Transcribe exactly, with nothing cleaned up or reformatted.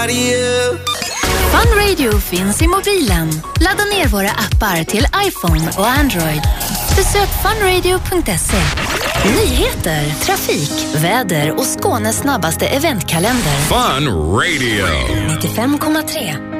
Fun Radio finns i mobilen. Ladda ner våra appar till iPhone och Android. Besök funradio punkt se. Nyheter, trafik, väder och Skånes snabbaste eventkalender. Fun Radio nittiofem komma tre.